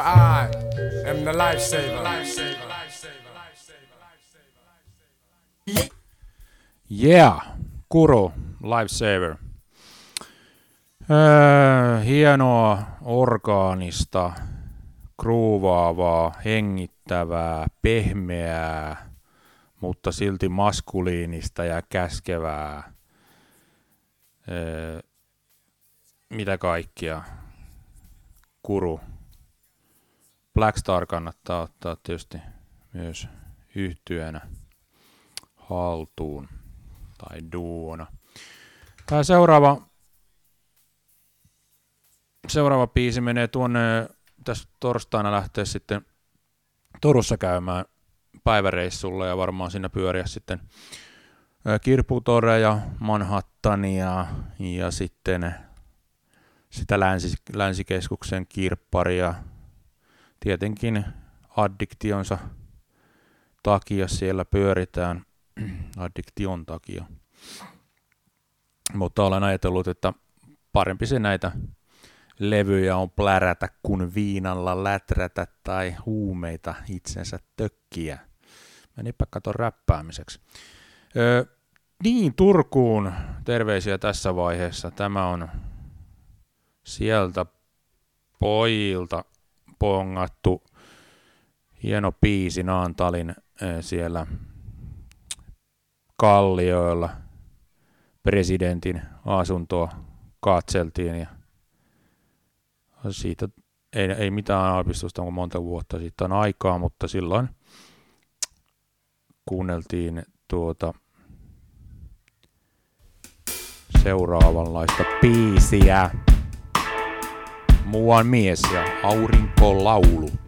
I am the lifesaver. Yeah, Kuru, Lifesaver. Hienoa, orgaanista, groovaavaa, hengittävää, pehmeää, mutta silti maskuliinista ja käskevää. Mitä kaikkia? Kuru. Black Star kannattaa ottaa tietysti myös yhtyeenä haltuun tai duona. Tämä seuraava biisi menee tuonne, tässä torstaina lähtee sitten Turussa käymään päiväreissulla ja varmaan siinä pyöriä sitten Kirpputoreja, Manhattania ja sitten sitä länsikeskuksen kirpparia. Tietenkin addiktionsa takia siellä pyöritään, addiktion takia. Mutta olen ajatellut, että parempi se näitä levyjä on plärätä kuin viinalla läträtä tai huumeita itsensä tökkiä. Menipä katon räppäämiseksi. Niin, Turkuun terveisiä tässä vaiheessa. Tämä on sieltä pojilta pongattu hieno biisi Naantalin siellä Kallioilla. Presidentin asuntoa katseltiin ja siitä ei mitään aavistusta, kun monta vuotta siitä on aikaa, mutta silloin kuunneltiin seuraavanlaista biisiä. Muuan mies ja aurinkolaulu.